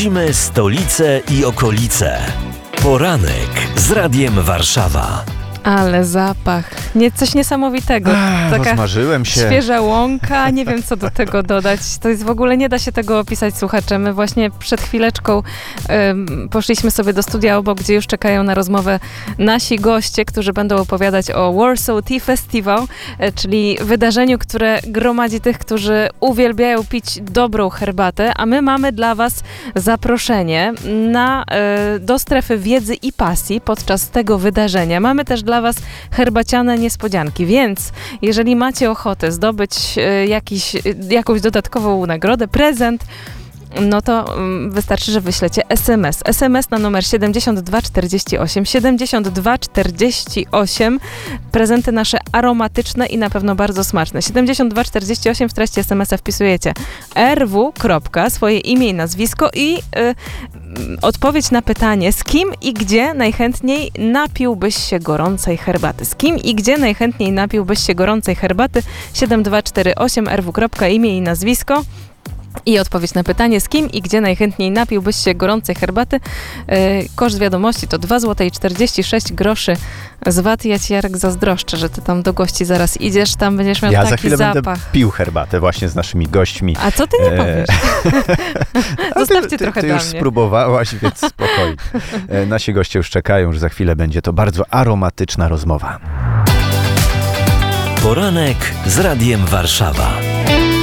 Obchodzimy stolicę i okolice. Poranek z Radiem Warszawa. Ale zapach. Coś niesamowitego. Taka rozmarzyłem się. Świeża łąka. Nie wiem, co do tego dodać. To jest w ogóle, nie da się tego opisać słuchaczem. My właśnie przed chwileczką poszliśmy sobie do studia obok, gdzie już czekają na rozmowę nasi goście, którzy będą opowiadać o Warsaw Tea Festival, czyli wydarzeniu, które gromadzi tych, którzy uwielbiają pić dobrą herbatę, a my mamy dla was zaproszenie do strefy wiedzy i pasji podczas tego wydarzenia. Mamy też dla was herbaciane niespodzianki, więc jeżeli macie ochotę zdobyć jakąś dodatkową nagrodę, prezent, no to wystarczy, że wyślecie SMS. SMS na numer 7248. 7248. Prezenty nasze aromatyczne i na pewno bardzo smaczne. 7248 w treści SMS-a wpisujecie rw. swoje imię i nazwisko i odpowiedź na pytanie, z kim i gdzie najchętniej napiłbyś się gorącej herbaty. Z kim i gdzie najchętniej napiłbyś się gorącej herbaty. 7248 rw. imię i nazwisko. I odpowiedź na pytanie, z kim i gdzie najchętniej napiłbyś się gorącej herbaty. Koszt wiadomości to 2,46 zł z VAT. Ja ci, Jarek, zazdroszczę, że ty tam do gości zaraz idziesz, tam będziesz miał taki za chwilę zapach. będę pił herbatę właśnie z naszymi gośćmi. A co ty nie powiesz? Zostawcie trochę ty dla już mnie. spróbowałaś, więc spokojnie. Nasi goście już czekają, że za chwilę będzie to bardzo aromatyczna rozmowa. Poranek z Radiem Warszawa.